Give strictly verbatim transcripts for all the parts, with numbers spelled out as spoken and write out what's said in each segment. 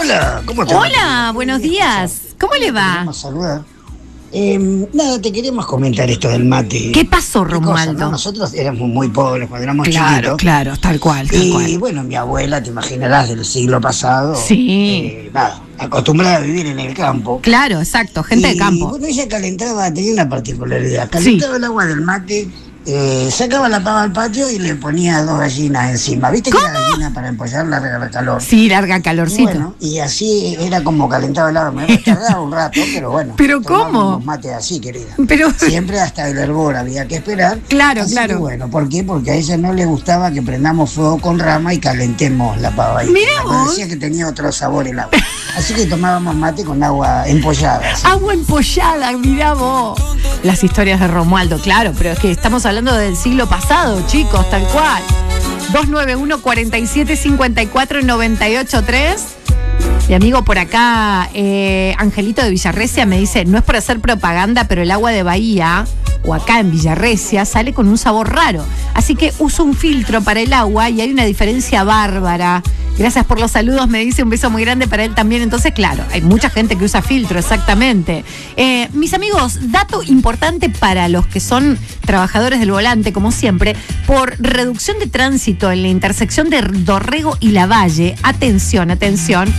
Hola, ¿cómo te va? Hola, buenos días. ¿Cómo le va? Queremos saludar. Eh, nada, te queríamos comentar esto del mate. ¿Qué pasó, ¿Qué cosa, Romualdo? no? Nosotros éramos muy pobres cuando éramos Claro, chiquitos. claro, tal cual, tal Y cual. bueno, mi abuela, te imaginarás, del siglo pasado. Sí. eh, nada, acostumbrada a vivir en el campo. Claro, exacto, gente y, de campo. Bueno, ella calentaba, tenía una particularidad. Calentaba el agua del mate, eh, sacaba la pava al patio y le ponía dos gallinas encima. ¿Viste ¿Cómo? que la gallina para empollar larga calor? Sí, larga Y calorcito. bueno, y así era como calentaba el agua. Me tardaba un rato, pero bueno. ¿Pero cómo? Tomábamos mate así, querida. Pero, Siempre hasta el hervor había que esperar. Claro, Así claro. que bueno, ¿por qué? Porque a ella no le gustaba que prendamos fuego con rama y calentemos la pava ahí. Mirá Me vos. decía que tenía otro sabor el agua. Así que tomábamos mate con agua empollada. ¿sí? agua empollada, mirá vos. Las historias de Romualdo, claro, pero es que estamos hablando del siglo pasado, chicos, tal cual. dos nueve uno, cuatro siete, cinco cuatro, nueve ocho tres. Mi amigo por acá, eh, Angelito de Villarrecia, me dice, no es por hacer propaganda, pero el agua de Bahía, o acá en Villarrecia, sale con un sabor raro. Así que uso un filtro para el agua y hay una diferencia bárbara. Gracias por los saludos, me dice, un beso muy grande para él también. Entonces, claro, hay mucha gente que usa filtro, exactamente. Eh, mis amigos, dato importante para los que son trabajadores del volante, como siempre, por reducción de tránsito en la intersección de Dorrego y Lavalle, atención, atención,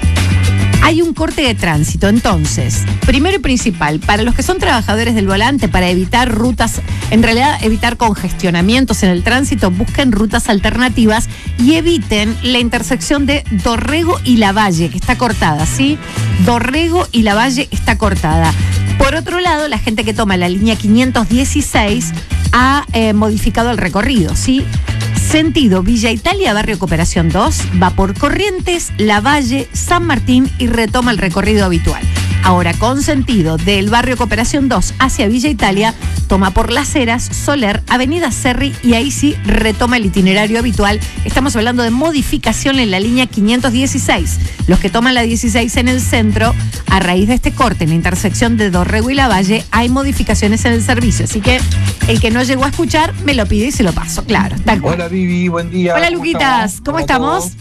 hay un corte de tránsito. Entonces, primero y principal, para los que son trabajadores del volante, para evitar rutas, en realidad evitar congestionamientos en el tránsito, busquen rutas alternativas y eviten la intersección de Dorrego y Lavalle, que está cortada, ¿sí? Dorrego y Lavalle está cortada. Por otro lado, la gente que toma la línea quinientos dieciséis ha eh, modificado el recorrido, ¿sí? Sentido Villa Italia, Barrio Cooperación dos, va por Corrientes, Lavalle, San Martín y retoma el recorrido habitual. Ahora, con sentido del Barrio Cooperación dos hacia Villa Italia, toma por Las Heras, Soler, Avenida Serri y ahí sí retoma el itinerario habitual. Estamos hablando de modificación en la línea quinientos dieciséis. Los que toman la dieciséis en el centro, a raíz de este corte en la intersección de Dorrego y Lavalle, hay modificaciones en el servicio. Así que el que no llegó a escuchar, me lo pide y se lo paso, claro. Tal cual. Hola Vivi, buen día. Hola ¿Cómo Luquitas, estamos? ¿cómo Hola a estamos? todos.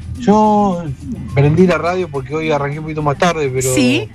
Yo prendí la radio porque hoy arranqué un poquito más tarde, pero... Sí.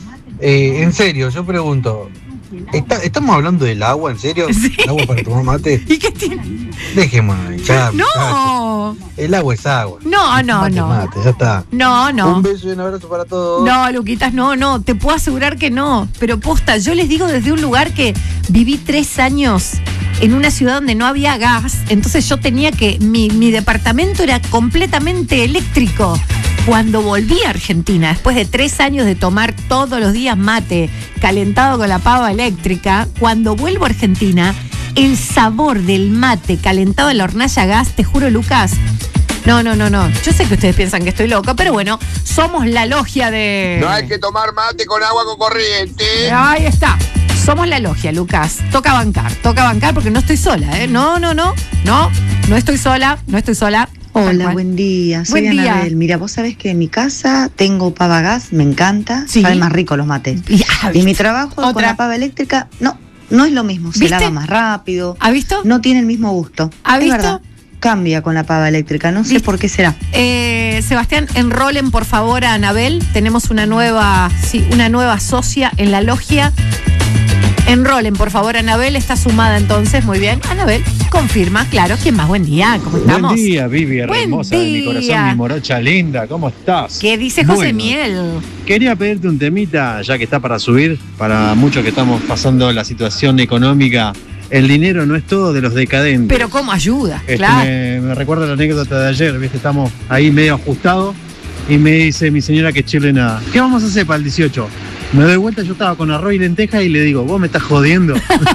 Eh, en serio, yo pregunto, ¿está, ¿estamos hablando del agua, en serio? Sí. ¿El agua para tomar mate? ¿Y qué tiene? Dejemos de hinchar, muchachos. No, El agua es agua. no, no, Mate, no. mate, ya está. No, no. Un beso y un abrazo para todos. No, Luquitas, no, no, te puedo asegurar que no. Pero posta, yo les digo desde un lugar que viví tres años en una ciudad donde no había gas, entonces yo tenía que, mi, mi departamento era completamente eléctrico. Cuando volví a Argentina, después de tres años de tomar todos los días mate calentado con la pava eléctrica, cuando vuelvo a Argentina, el sabor del mate calentado en la hornalla a gas, te juro, Lucas, no, no, no, no. Yo sé que ustedes piensan que estoy loca, pero bueno, somos la logia de... No hay que tomar mate con agua con corriente. Ahí está. Somos la logia, Lucas. Toca bancar, toca bancar porque no estoy sola, ¿eh? No, no, no, no, no estoy sola, no estoy sola. Hola, buen día. Soy Buen día. Anabel. Mira, vos sabés que en mi casa tengo pava gas, me encanta. Sí. Saben más rico los mates. Y, ah, Y mi ¿viste? trabajo con Otra. la pava eléctrica, no, no es lo mismo. Se ¿Viste? lava más rápido, ¿Ha visto? no tiene el mismo gusto. ¿Ha Es visto? verdad, cambia con la pava eléctrica. No sé ¿Viste? por qué será. Eh, Sebastián, enrolen por favor a Anabel. Tenemos una nueva, sí, una nueva socia en la logia. Enrolen, por favor, Anabel. Está sumada entonces. Muy bien. Anabel, confirma, claro. ¿Quién más? Buen día. ¿Cómo estamos? Buen día, Vivi, Buen hermosa de mi día. corazón, mi morocha linda. ¿Cómo estás? ¿Qué dice José Bueno, Miel? Quería pedirte un temita, ya que está para subir, para muchos que estamos pasando la situación económica. El dinero no es todo de los decadentes. Pero cómo ayuda, Este, claro. me, me recuerda la anécdota de ayer, ¿viste? Estamos ahí medio ajustados y me dice mi señora que chile nada. ¿Qué vamos a hacer para el dieciocho? Me doy vuelta, yo estaba con arroz y lenteja y le digo, vos me estás jodiendo.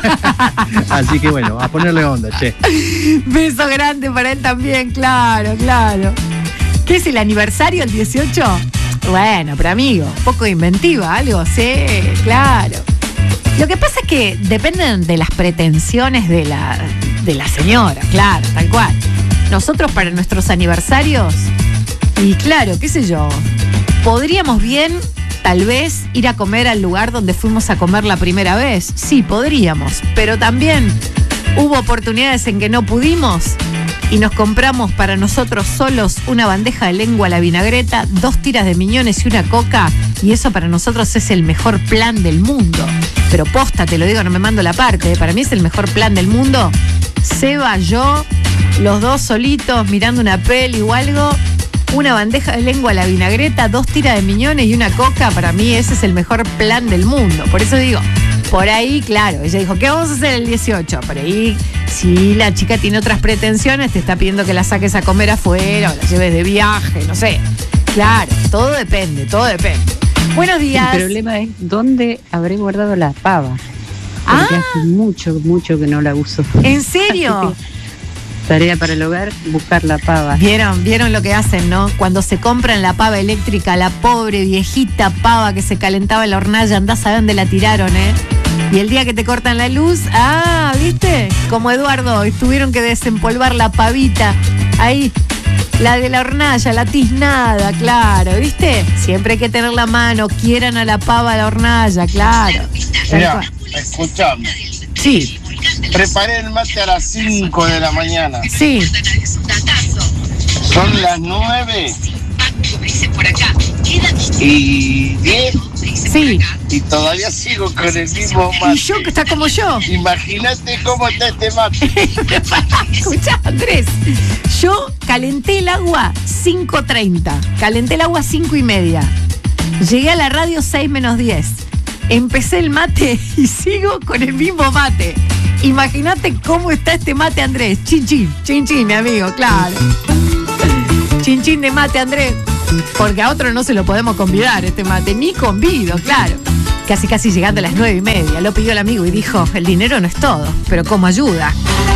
Así que bueno, a ponerle onda, che. Beso grande para él también, claro, claro. ¿Qué es el aniversario, el dieciocho? Bueno, pero amigo, un poco inventiva, algo, sí, claro. Lo que pasa es que dependen de las pretensiones de la, de la señora, claro, tal cual. Nosotros para nuestros aniversarios, y claro, qué sé yo, podríamos bien, tal vez, ir a comer al lugar donde fuimos a comer la primera vez. Sí, podríamos, pero también hubo oportunidades en que no pudimos y nos compramos para nosotros solos una bandeja de lengua a la vinagreta, dos tiras de miñones y una coca, y eso para nosotros es el mejor plan del mundo. Pero posta, te lo digo, no me mando la parte, ¿eh? Para mí es el mejor plan del mundo. Seba, yo, los dos solitos mirando una peli o algo, una bandeja de lengua a la vinagreta, dos tiras de miñones y una coca, para mí ese es el mejor plan del mundo. Por eso digo, por ahí, claro, ella dijo, ¿qué vamos a hacer el dieciocho? Por ahí, si la chica tiene otras pretensiones, te está pidiendo que la saques a comer afuera o la lleves de viaje, no sé. Claro, todo depende, todo depende. Buenos días. El problema es dónde habré guardado la pava. Porque Ah. hace mucho, mucho que no la uso. ¿En serio? Tarea para el hogar, buscar la pava. ¿Vieron, vieron lo que hacen, ¿no? Cuando se compran la pava eléctrica, la pobre viejita pava que se calentaba en la hornalla, andás a ver dónde la tiraron, ¿eh? Y el día que te cortan la luz, ah, ¿viste? Como Eduardo, tuvieron que desempolvar la pavita. Ahí, la de la hornalla, la tiznada, claro, ¿viste? Siempre hay que tener la mano, quieran a la pava a la hornalla, claro. Mira, escuchame. Sí, Preparé el mate a las cinco de la mañana. sí. Son las nueve y diez Sí. y todavía sigo con el mismo Y mate. yo, que está como yo. Imagínate cómo está este mate. Escuchá, Andrés, yo calenté el agua cinco treinta, calenté el agua cinco y media, llegué a la radio seis menos diez, empecé el mate y sigo con el mismo mate. Imagínate cómo está este mate, Andrés. Chin chin, chin chin, mi amigo, claro. Chin chin de mate, Andrés. Porque a otro no se lo podemos convidar este mate, ni convido, claro. Casi casi llegando a las nueve y media, lo pidió el amigo y dijo, el dinero no es todo, pero como ayuda.